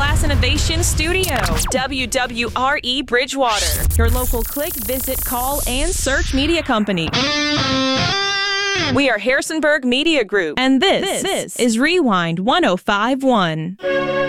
World-class innovation studio. WWRE Bridgewater. Your local click, visit, call, and search media company. We are Harrisonburg Media Group, and this is Rewind 105.1.